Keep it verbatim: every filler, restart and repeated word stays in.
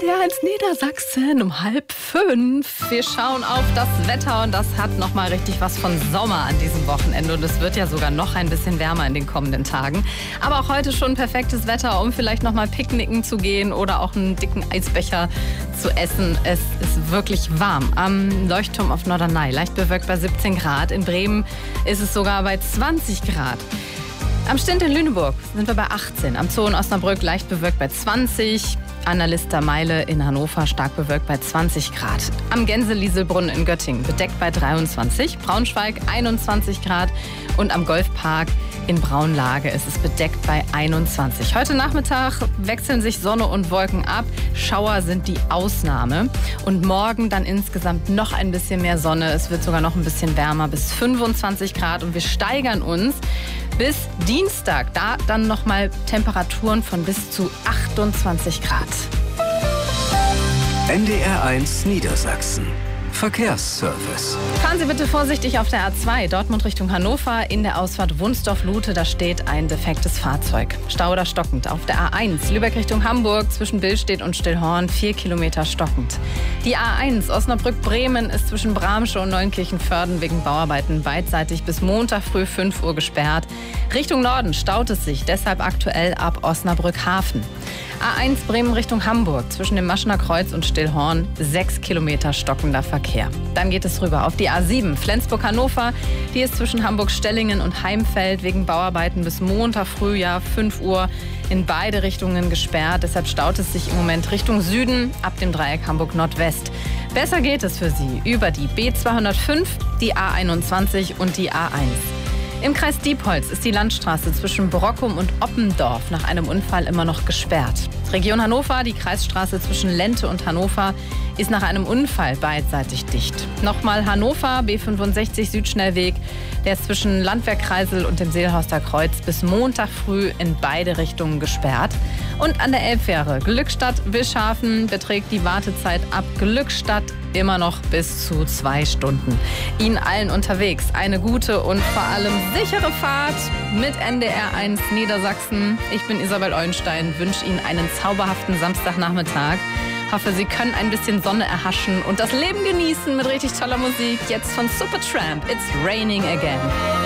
N D R eins Niedersachsen um halb fünf. Wir schauen auf das Wetter und das hat nochmal richtig was von Sommer an diesem Wochenende. Und es wird ja sogar noch ein bisschen wärmer in den kommenden Tagen. Aber auch heute schon perfektes Wetter, um vielleicht nochmal picknicken zu gehen oder auch einen dicken Eisbecher zu essen. Es ist wirklich warm. Am Leuchtturm auf Norderney leicht bewölkt bei siebzehn Grad. In Bremen ist es sogar bei zwanzig Grad. Am Stint in Lüneburg sind wir bei achtzehn. Am Zoo in Osnabrück leicht bewölkt bei zwanzig. An der Lister Meile in Hannover stark bewölkt bei zwanzig Grad. Am Gänselieselbrunnen in Göttingen bedeckt bei dreiundzwanzig. Braunschweig einundzwanzig Grad. Und am Golfpark in Braunlage ist es bedeckt bei einundzwanzig. Heute Nachmittag wechseln sich Sonne und Wolken ab. Schauer sind die Ausnahme. Und morgen dann insgesamt noch ein bisschen mehr Sonne. Es wird sogar noch ein bisschen wärmer bis fünfundzwanzig Grad. Und wir steigern uns bis Dienstag. Da dann nochmal Temperaturen von bis zu achtundzwanzig Grad. N D R eins Niedersachsen. Verkehrsservice. Fahren Sie bitte vorsichtig auf der A zwei, Dortmund Richtung Hannover. In der Ausfahrt Wunsdorf-Lute, da steht ein defektes Fahrzeug. Stau oder stockend. Auf der A eins, Lübeck Richtung Hamburg, zwischen Billstedt und Stillhorn, vier Kilometer stockend. Die A eins, Osnabrück-Bremen, ist zwischen Bramsche und Neunkirchen-Vörden wegen Bauarbeiten beidseitig bis Montag früh fünf Uhr gesperrt. Richtung Norden staut es sich, deshalb aktuell ab Osnabrück-Hafen. A eins Bremen Richtung Hamburg, zwischen dem Maschener Kreuz und Stillhorn, sechs Kilometer stockender Verkehr. Dann geht es rüber auf die A sieben, Flensburg-Hannover. Die ist zwischen Hamburg-Stellingen und Heimfeld wegen Bauarbeiten bis Montag früh, ja, fünf Uhr in beide Richtungen gesperrt. Deshalb staut es sich im Moment Richtung Süden ab dem Dreieck Hamburg-Nordwest. Besser geht es für Sie über die B zweihundertfünf, die A einundzwanzig und die A eins. Im Kreis Diepholz ist die Landstraße zwischen Brockum und Oppendorf nach einem Unfall immer noch gesperrt. Region Hannover, die Kreisstraße zwischen Lente und Hannover, ist nach einem Unfall beidseitig dicht. Nochmal Hannover, B fünfundsechzig Südschnellweg, der ist zwischen Landwehrkreisel und dem Seelhorster Kreuz bis Montag früh in beide Richtungen gesperrt. Und an der Elbfähre Glückstadt-Wischhafen beträgt die Wartezeit ab Glückstadt immer noch bis zu zwei Stunden. Ihnen allen unterwegs eine gute und vor allem sichere Fahrt mit N D R eins Niedersachsen. Ich bin Isabel Eulenstein, wünsche Ihnen einen zauberhaften Samstagnachmittag. Hoffe, Sie können ein bisschen Sonne erhaschen und das Leben genießen mit richtig toller Musik. Jetzt von Supertramp, It's Raining Again.